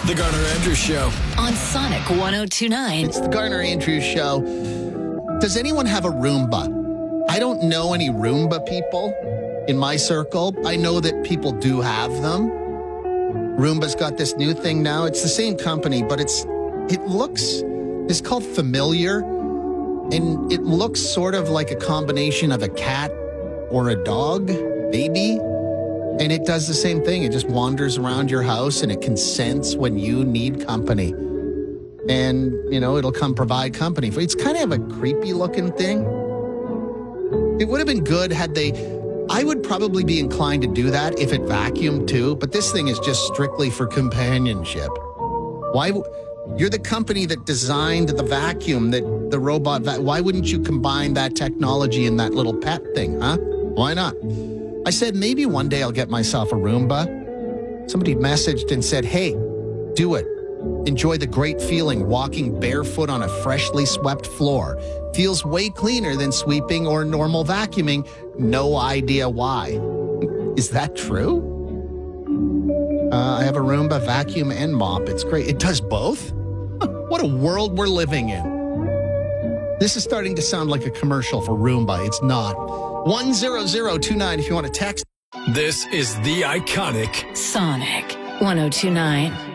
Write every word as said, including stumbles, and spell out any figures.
The Garner Andrews Show on Sonic one oh two point nine. It's the Garner Andrews Show. Does anyone have a Roomba? I don't know any Roomba people in my circle. I know that people do have them. Roomba's got this new thing now. It's the same company, but it's it looks, it's called Familiar, and it looks sort of like a combination of a cat or a dog, maybe. And it does the same thing. It just wanders around your house and it can sense when you need company. And, you know, it'll come provide company. It's kind of a creepy looking thing. It would have been good had they, I would probably be inclined to do that if it vacuumed too. But this thing is just strictly for companionship. Why? You're the company that designed the vacuum, that the robot, va- why wouldn't you combine that technology in that little pet thing, huh? Why not? I said, maybe one day I'll get myself a Roomba. Somebody messaged and said, hey, do it. Enjoy the great feeling walking barefoot on a freshly swept floor. Feels way cleaner than sweeping or normal vacuuming. No idea why. Is that true? Uh, I have a Roomba vacuum and mop. It's great. It does both? What a world we're living in. This is starting to sound like a commercial for Roomba. It's not. one zero zero two nine if you want to text. This is the iconic Sonic one oh two point nine.